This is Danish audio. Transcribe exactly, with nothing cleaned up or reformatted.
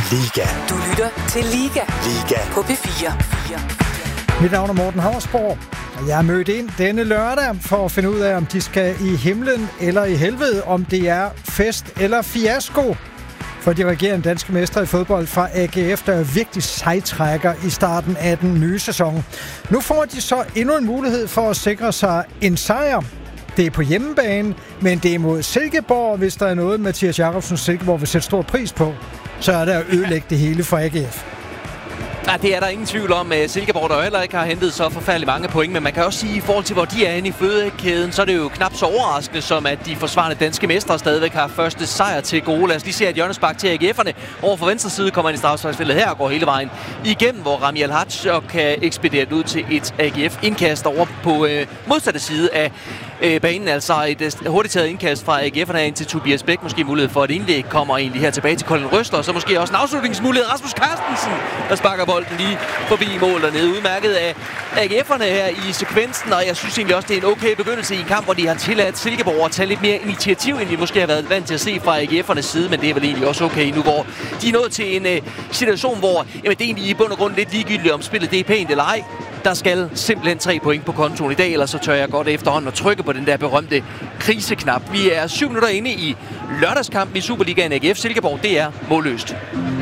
Liga. Du lytter til Liga. Liga. På P fire. Mit navn er Morten Havsborg, og jeg er mødt ind denne lørdag for at finde ud af, om de skal i himlen eller i helvede, om det er fest eller fiasko for de regerende danske mestre i fodbold fra A G F, der er virkelig sejtrækker i starten af den nye sæson. Nu får de så endnu en mulighed for at sikre sig en sejr. Det er på hjemmebane, men det er mod Silkeborg, hvis der er noget, Mathias Jakobsen Silkeborg vil sætte stor pris på, så er der at ødelægge det hele for A G F. Ja, det er der ingen tvivl om. Silkeborg, der heller ikke har hentet så forfærdeligt mange point, men man kan også sige, at i forhold til, hvor de er inde i fødekæden, så er det jo knap så overraskende, som at de forsvarende danske mestre stadigvæk har første sejr til gode. Lad os lige se, at hjørnespark til A G F'erne over for venstre side kommer ind i straffesparksfeltet her og går hele vejen igennem, hvor Rami Al-Haj kan ekspedere ud til et A G F-indkast over på øh, modsatte side af øh, banen. Altså et øh, hurtigt taget indkast fra A G F'erne ind til Tobias Bæk. Måske mulighed for et indlæg, kommer egentlig her tilbage til Colin Røsler, og så måske også en afslutningsmulighed. Rasmus Carstensen, der sparker bolden lige forbi mål dernede. Udmærket af A G F'erne her i sekvensen, og jeg synes egentlig også, det er en okay begyndelse i en kamp, hvor de har tilladt Silkeborg at tage lidt mere initiativ, end vi måske har været vant til at se fra A G F'ernes side, men det er vel egentlig også okay nu, hvor de er nået til en uh, situation, hvor jamen, det er egentlig i bund og grund lidt ligegyldigt, om spillet det er pænt eller ej. Der skal simpelthen tre point på kontoen i dag, ellers så tør jeg godt efterhånden at trykke på den der berømte kriseknap. Vi er syv minutter inde i lørdagskampen i Superligaen. A G F Silkeborg, det er målløst.